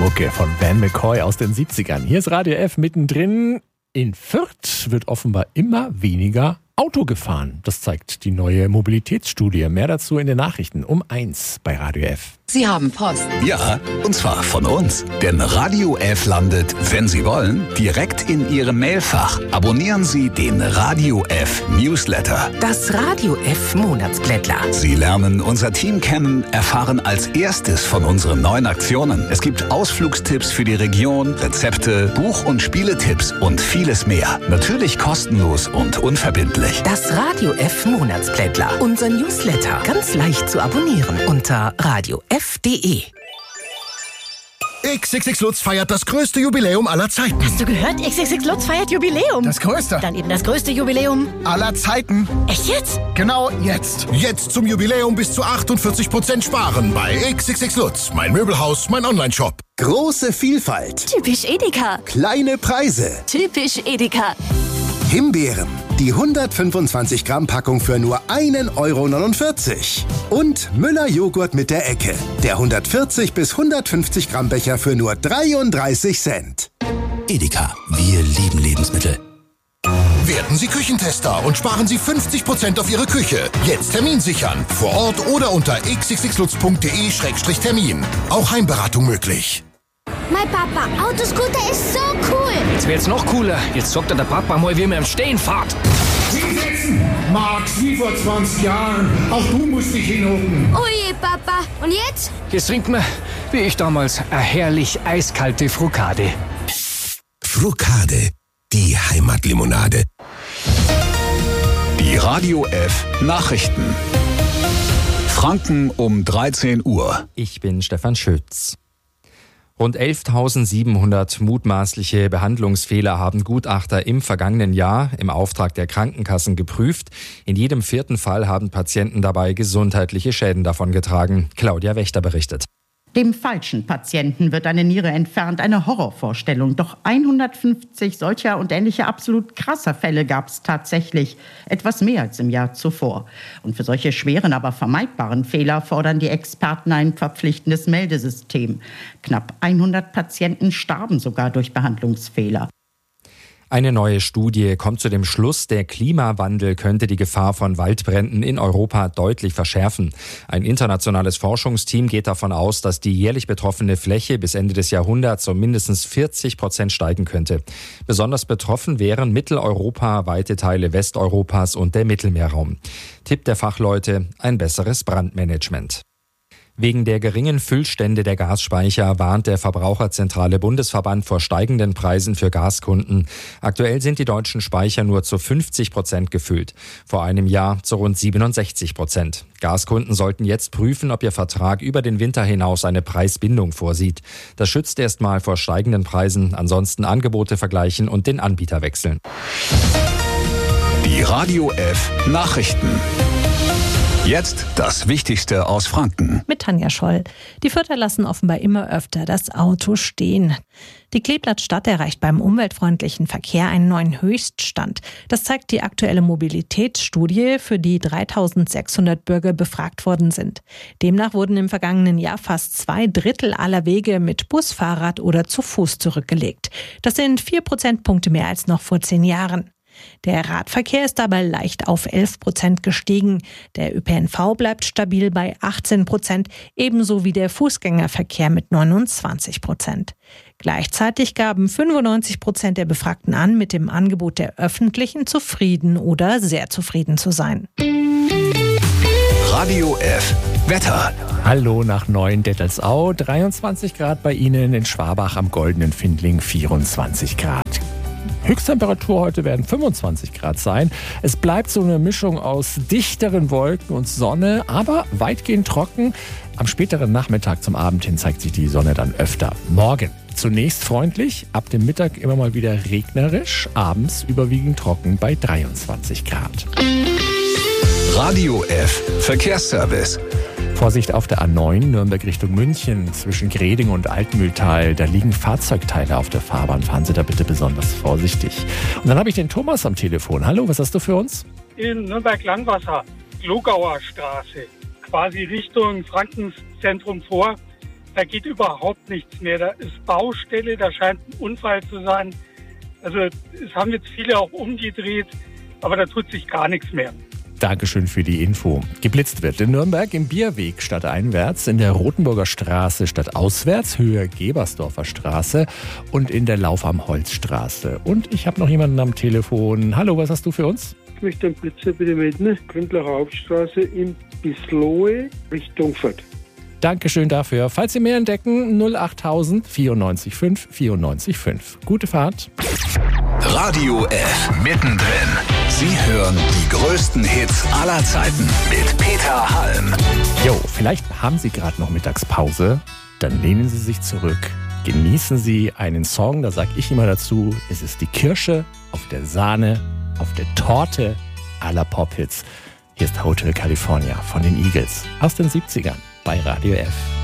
Mucke von Van McCoy aus den 70ern. Hier ist Radio F mittendrin. In Fürth wird offenbar immer weniger Auto gefahren. Das zeigt die neue Mobilitätsstudie. Mehr dazu in den Nachrichten um 1 bei Radio F. Sie haben Post. Ja, und zwar von uns. Denn Radio F landet, wenn Sie wollen, direkt in Ihrem Mailfach. Abonnieren Sie den Radio F Newsletter. Das Radio F Monatsblättler. Sie lernen unser Team kennen, erfahren als erstes von unseren neuen Aktionen. Es gibt Ausflugstipps für die Region, Rezepte, Buch- und Spieletipps und vieles mehr. Natürlich kostenlos und unverbindlich. Das Radio F Monatsblättler. Unser Newsletter. Ganz leicht zu abonnieren unter radiof.de. XXX Lutz feiert das größte Jubiläum aller Zeiten. Hast du gehört? XXX Lutz feiert Jubiläum. Das größte. Dann eben das größte Jubiläum Aller Zeiten. Echt jetzt? Genau jetzt. Jetzt zum Jubiläum bis zu 48% sparen bei XXX Lutz. Mein Möbelhaus, mein Onlineshop. Große Vielfalt. Typisch Edeka. Kleine Preise. Typisch Edeka. Himbeeren. Die 125 Gramm Packung für nur 1,49 €. Und Müller Joghurt mit der Ecke. Der 140 bis 150 Gramm Becher für nur 33 Cent. Edeka, wir lieben Lebensmittel. Werden Sie Küchentester und sparen Sie 50% auf Ihre Küche. Jetzt Termin sichern. Vor Ort oder unter xxxlutz.de/termin. Auch Heimberatung möglich. Mein Papa, Autoscooter ist so cool. Jetzt wird's noch cooler. Jetzt sagt der Papa mal, wie man im Stehen fährt. Hinsetzen! Max, wie vor 20 Jahren. Auch du musst dich hinhocken. Oh je, Papa. Und jetzt? Jetzt trinken wir, wie ich damals, eine herrlich eiskalte Frucade. Frucade, die Heimatlimonade. Die Radio F Nachrichten. Franken um 13 Uhr. Ich bin Stefan Schütz. Rund 11.700 mutmaßliche Behandlungsfehler haben Gutachter im vergangenen Jahr im Auftrag der Krankenkassen geprüft. In jedem 4. Fall haben Patienten dabei gesundheitliche Schäden davongetragen. Claudia Wächter berichtet. Dem falschen Patienten wird eine Niere entfernt, eine Horrorvorstellung. Doch 150 solcher und ähnlicher absolut krasser Fälle gab es tatsächlich. Etwas mehr als im Jahr zuvor. Und für solche schweren, aber vermeidbaren Fehler fordern die Experten ein verpflichtendes Meldesystem. Knapp 100 Patienten starben sogar durch Behandlungsfehler. Eine neue Studie kommt zu dem Schluss, der Klimawandel könnte die Gefahr von Waldbränden in Europa deutlich verschärfen. Ein internationales Forschungsteam geht davon aus, dass die jährlich betroffene Fläche bis Ende des Jahrhunderts um mindestens 40% steigen könnte. Besonders betroffen wären Mitteleuropa, weite Teile Westeuropas und der Mittelmeerraum. Tipp der Fachleute: ein besseres Brandmanagement. Wegen der geringen Füllstände der Gasspeicher warnt der Verbraucherzentrale Bundesverband vor steigenden Preisen für Gaskunden. Aktuell sind die deutschen Speicher nur zu 50% gefüllt. Vor einem Jahr zu rund 67%. Gaskunden sollten jetzt prüfen, ob ihr Vertrag über den Winter hinaus eine Preisbindung vorsieht. Das schützt erstmal vor steigenden Preisen. Ansonsten Angebote vergleichen und den Anbieter wechseln. Die Radio F Nachrichten. Jetzt das Wichtigste aus Franken. Mit Tanja Scholl. Die Fürther lassen offenbar immer öfter das Auto stehen. Die Kleeblatt-Stadt erreicht beim umweltfreundlichen Verkehr einen neuen Höchststand. Das zeigt die aktuelle Mobilitätsstudie, für die 3.600 Bürger befragt worden sind. Demnach wurden im vergangenen Jahr fast 2/3 aller Wege mit Bus, Fahrrad oder zu Fuß zurückgelegt. Das sind 4 Prozentpunkte mehr als noch vor 10 Jahren. Der Radverkehr ist dabei leicht auf 11% gestiegen. Der ÖPNV bleibt stabil bei 18%, ebenso wie der Fußgängerverkehr mit 29%. Gleichzeitig gaben 95% der Befragten an, mit dem Angebot der Öffentlichen zufrieden oder sehr zufrieden zu sein. Radio F Wetter. Hallo nach Neuendettelsau. 23 Grad bei Ihnen, in Schwabach am Goldenen Findling 24 Grad. Höchsttemperatur heute werden 25 Grad sein. Es bleibt so eine Mischung aus dichteren Wolken und Sonne, aber weitgehend trocken. Am späteren Nachmittag zum Abend hin zeigt sich die Sonne dann öfter. Morgen zunächst freundlich, ab dem Mittag immer mal wieder regnerisch, abends überwiegend trocken bei 23 Grad. Radio F Verkehrsservice. Vorsicht auf der A9 Nürnberg Richtung München zwischen Greding und Altmühltal. Da liegen Fahrzeugteile auf der Fahrbahn. Fahren Sie da bitte besonders vorsichtig. Und dann habe ich den Thomas am Telefon. Hallo, was hast du für uns? In Nürnberg-Langwasser, Glogauer Straße, quasi Richtung Frankenszentrum vor. Da geht überhaupt nichts mehr. Da ist Baustelle, da scheint ein Unfall zu sein. Also es haben jetzt viele auch umgedreht, aber da tut sich gar nichts mehr. Dankeschön für die Info. Geblitzt wird in Nürnberg im Bierweg stadteinwärts, in der Rotenburger Straße stadtauswärts, Höhe Gebersdorfer Straße und in der Lauf am Holzstraße. Und ich habe noch jemanden am Telefon. Hallo, was hast du für uns? Ich möchte einen Blitzer bitte melden. Gründlacher Hauptstraße in Bislohe Richtung Fürth. Dankeschön dafür. Falls Sie mehr entdecken, 08000 94 5 94 5. Gute Fahrt. Radio F. Mittendrin. Sie hören die größten Hits aller Zeiten mit Peter Halm. Jo, vielleicht haben Sie gerade noch Mittagspause. Dann lehnen Sie sich zurück. Genießen Sie einen Song, da sage ich immer dazu, es ist die Kirsche auf der Sahne, auf der Torte aller Pop-Hits. Hier ist Hotel California von den Eagles aus den 70ern bei Radio F.